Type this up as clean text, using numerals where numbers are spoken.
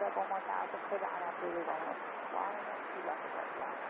comodato, pedana, più di comodo, qua non si va per qua.